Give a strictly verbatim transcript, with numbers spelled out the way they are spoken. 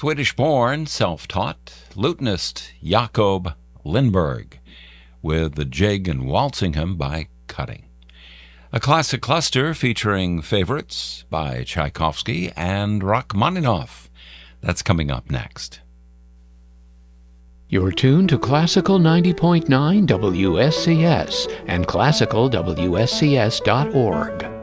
Swedish-born, self-taught lutenist Jakob Lindberg with the Jig and Walsingham by Cutting. A classic cluster featuring favorites by Tchaikovsky and Rachmaninoff. That's coming up next. You're tuned to Classical ninety point nine W S C S and classical W S C S dot org.